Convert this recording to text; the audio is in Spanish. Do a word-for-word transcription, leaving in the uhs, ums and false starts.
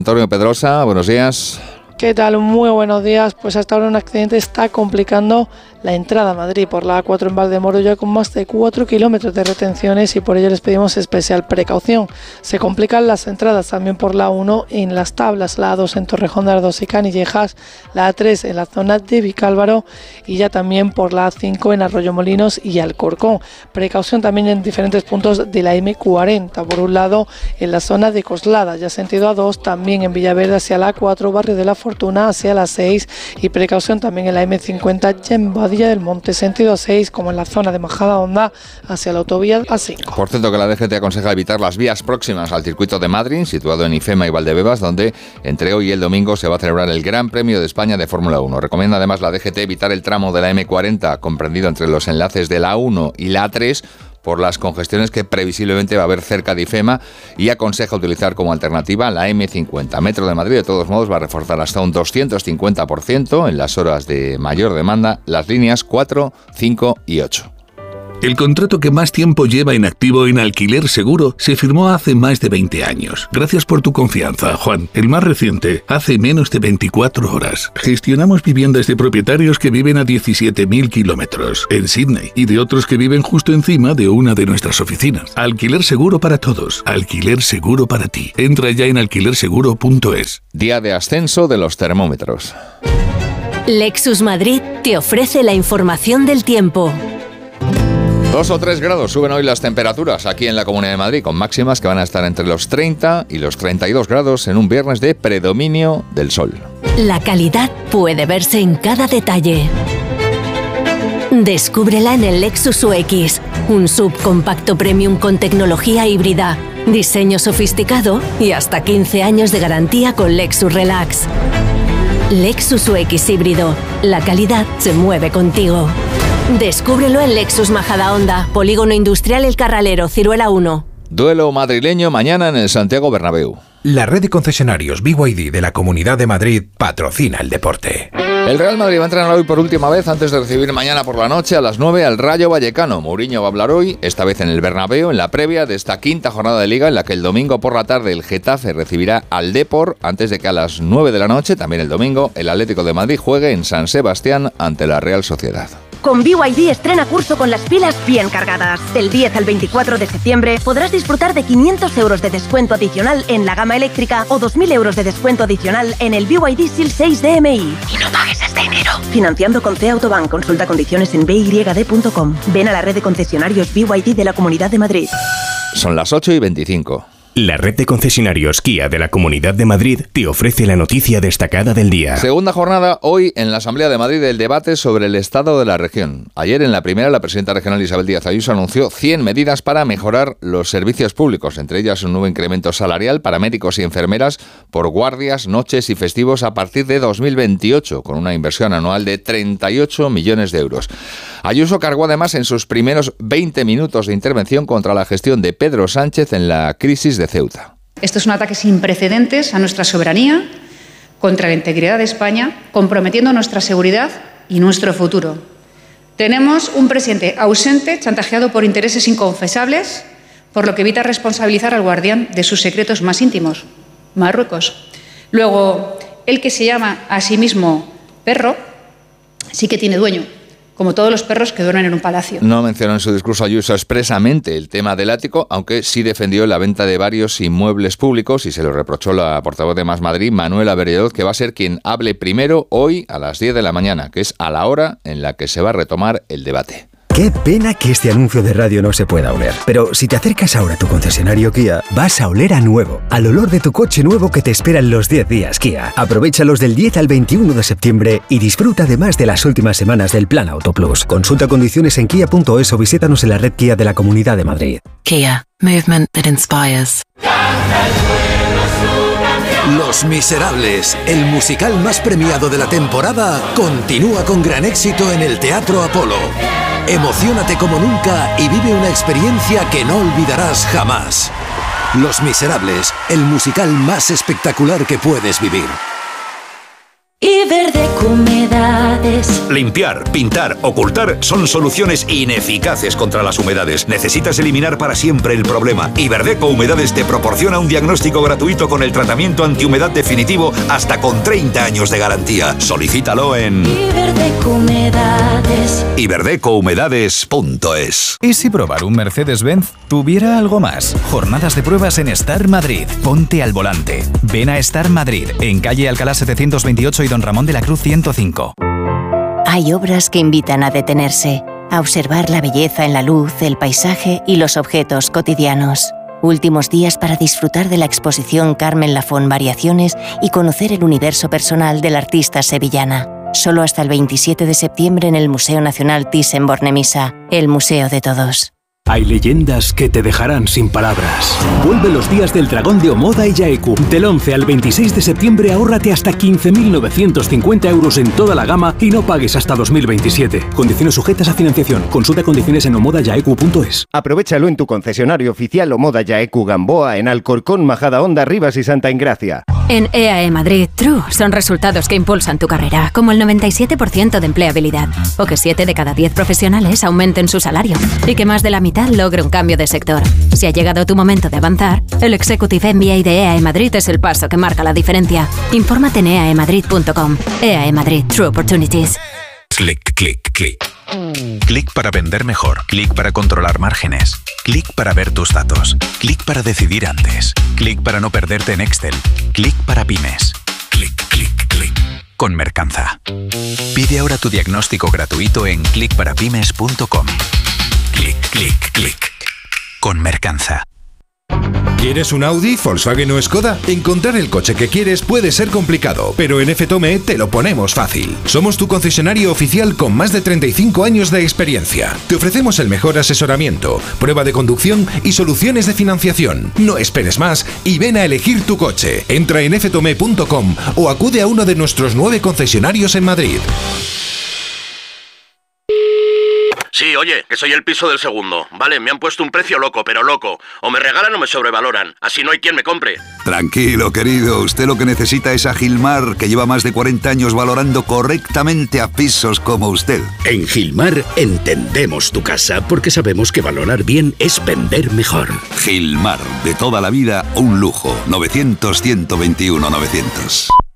Antonio Pedrosa, buenos días. ¿Qué tal? Muy buenos días. Pues hasta ahora un accidente está complicando la entrada a Madrid por la A cuatro en Valdemoro, con más de cuatro kilómetros de retenciones, y por ello les pedimos especial precaución. Se complican las entradas también por la A uno en Las Tablas, la A dos en Torrejón de Ardoz y Canillejas, la A tres en la zona de Vicálvaro y ya también por la A cinco en Arroyomolinos y Alcorcón. Precaución también en diferentes puntos de la eme cuarenta, por un lado en la zona de Coslada, ya sentido A dos, también en Villaverde hacia la A cuatro, barrio de la Fortuna hacia la seis, y precaución también en la eme cincuenta ya en Badilla del Monte, sentido A seis, como en la zona de Majadahonda hacia la autovía A cinco. Por cierto, que la D G T aconseja evitar las vías próximas al circuito de Madrid, situado en Ifema y Valdebebas, donde entre hoy y el domingo se va a celebrar el Gran Premio de España de Fórmula uno. Recomienda además la D G T evitar el tramo de la eme cuarenta, comprendido entre los enlaces de la A uno y la A tres, por las congestiones que previsiblemente va a haber cerca de Ifema, y aconseja utilizar como alternativa la eme cincuenta. Metro de Madrid, de todos modos, va a reforzar hasta un doscientos cincuenta por ciento en las horas de mayor demanda las líneas cuatro, cinco y ocho. El contrato que más tiempo lleva en activo en Alquiler Seguro se firmó hace más de veinte años. Gracias por tu confianza, Juan. El más reciente, hace menos de veinticuatro horas. Gestionamos viviendas de propietarios que viven a diecisiete mil kilómetros en Sydney y de otros que viven justo encima de una de nuestras oficinas. Alquiler Seguro para todos. Alquiler Seguro para ti. Entra ya en alquiler seguro punto es. Día de ascenso de los termómetros. Lexus Madrid te ofrece la información del tiempo. Dos o tres grados suben hoy las temperaturas aquí en la Comunidad de Madrid, con máximas que van a estar entre los treinta y los treinta y dos grados en un viernes de predominio del sol. La calidad puede verse en cada detalle. Descúbrela en el Lexus U X, un subcompacto premium con tecnología híbrida, diseño sofisticado y hasta quince años de garantía con Lexus Relax. Lexus U X híbrido, la calidad se mueve contigo. Descúbrelo en Lexus Majadahonda, Polígono Industrial El Carralero, Ciruela uno. Duelo madrileño mañana en el Santiago Bernabéu. La red de concesionarios B Y D de la Comunidad de Madrid patrocina el deporte. El Real Madrid va a entrenar hoy por última vez antes de recibir mañana por la noche a las nueve al Rayo Vallecano. Mourinho va a hablar hoy, esta vez en el Bernabéu, en la previa de esta quinta jornada de Liga, en la que el domingo por la tarde el Getafe recibirá al Depor, antes de que a las nueve de la noche, también el domingo, el Atlético de Madrid juegue en San Sebastián ante la Real Sociedad. Con B Y D estrena curso con las pilas bien cargadas. Del diez al veinticuatro de septiembre podrás disfrutar de quinientos euros de descuento adicional en la gama eléctrica o dos mil euros de descuento adicional en el B Y D S I L seis D M I. Y no pagues este enero. Financiando con C Autobank. Consulta condiciones en b y d punto com. Ven a la red de concesionarios B Y D de la Comunidad de Madrid. Son las ocho y veinticinco. La red de concesionarios Kia de la Comunidad de Madrid te ofrece la noticia destacada del día. Segunda jornada hoy en la Asamblea de Madrid del debate sobre el estado de la región. Ayer en la primera, la presidenta regional Isabel Díaz Ayuso anunció cien medidas para mejorar los servicios públicos, entre ellas un nuevo incremento salarial para médicos y enfermeras por guardias, noches y festivos a partir de dos mil veintiocho, con una inversión anual de treinta y ocho millones de euros. Ayuso cargó además en sus primeros veinte minutos de intervención contra la gestión de Pedro Sánchez en la crisis de Ceuta. Esto es un ataque sin precedentes a nuestra soberanía, contra la integridad de España, comprometiendo nuestra seguridad y nuestro futuro. Tenemos un presidente ausente, chantajeado por intereses inconfesables, por lo que evita responsabilizar al guardián de sus secretos más íntimos, Marruecos. Luego, el que se llama a sí mismo perro, sí que tiene dueño, como todos los perros que duermen en un palacio. No mencionó en su discurso Ayuso expresamente el tema del ático, aunque sí defendió la venta de varios inmuebles públicos y se lo reprochó la portavoz de Más Madrid, Manuela Berellot, que va a ser quien hable primero hoy a las diez de la mañana, que es a la hora en la que se va a retomar el debate. Qué pena que este anuncio de radio no se pueda oler. Pero si te acercas ahora a tu concesionario Kia, vas a oler a nuevo, al olor de tu coche nuevo que te espera en los diez días Kia. Aprovéchalos del diez al veintiuno de septiembre y disfruta además de las últimas semanas del Plan Auto Plus. Consulta condiciones en kia punto es o visítanos en la red Kia de la Comunidad de Madrid. Kia, movement that inspires. Los Miserables, el musical más premiado de la temporada, continúa con gran éxito en el Teatro Apolo. Emociónate como nunca y vive una experiencia que no olvidarás jamás. Los Miserables, el musical más espectacular que puedes vivir. Iberdeco Humedades. Limpiar, pintar, ocultar son soluciones ineficaces contra las humedades. Necesitas eliminar para siempre el problema. Iberdeco Humedades te proporciona un diagnóstico gratuito con el tratamiento antihumedad definitivo hasta con treinta años de garantía. Solicítalo en Iberdeco Humedades. iberdeco humedades punto es. ¿Y si probar un Mercedes-Benz tuviera algo más? Jornadas de pruebas en Star Madrid. Ponte al volante. Ven a Star Madrid, en calle Alcalá setecientos veintiocho y Don Ramón de la Cruz ciento cinco. Hay obras que invitan a detenerse, a observar la belleza en la luz, el paisaje y los objetos cotidianos. Últimos días para disfrutar de la exposición Carmen Lafón Variaciones y conocer el universo personal de la artista sevillana. Solo hasta el veintisiete de septiembre en el Museo Nacional Thyssen-Bornemisza, el museo de todos. Hay leyendas que te dejarán sin palabras. Vuelve los días del dragón de Omoda y Yaeku. Del once al veintiséis de septiembre ahórrate hasta quince mil novecientos cincuenta euros en toda la gama y no pagues hasta dos mil veintisiete. Condiciones sujetas a financiación. Consulta condiciones en omoda yaeku punto es. Aprovéchalo en tu concesionario oficial Omoda Yaeku Gamboa en Alcorcón, Majadahonda, Rivas y Santa Engracia. En E A E Madrid, True son resultados que impulsan tu carrera, como el noventa y siete por ciento de empleabilidad, o que siete de cada diez profesionales aumenten su salario, y que más de la mitad logre un cambio de sector. Si ha llegado tu momento de avanzar, el Executive M B A de E A E Madrid es el paso que marca la diferencia. Infórmate en e a e madrid punto com. E A E Madrid, True Opportunities. Clic, clic, clic. Clic para vender mejor. Clic para controlar márgenes. Clic para ver tus datos. Clic para decidir antes. Clic para no perderte en Excel. Clic para pymes. Clic, clic, clic. Con Mercanza. Pide ahora tu diagnóstico gratuito en clic para pymes punto com. Clic, clic, clic. Con Mercanza. ¿Quieres un Audi, Volkswagen o Skoda? Encontrar el coche que quieres puede ser complicado, pero en F Tome te lo ponemos fácil. Somos tu concesionario oficial con más de treinta y cinco años de experiencia. Te ofrecemos el mejor asesoramiento, prueba de conducción y soluciones de financiación. No esperes más y ven a elegir tu coche. Entra en f tome punto com o acude a uno de nuestros nueve concesionarios en Madrid. Sí, oye, que soy el piso del segundo. Vale, me han puesto un precio loco, pero loco. O me regalan o me sobrevaloran. Así no hay quien me compre. Tranquilo, querido. Usted lo que necesita es a Gilmar, que lleva más de cuarenta años valorando correctamente a pisos como usted. En Gilmar entendemos tu casa porque sabemos que valorar bien es vender mejor. Gilmar, de toda la vida, un lujo. novecientos, ciento veintiuno, novecientos.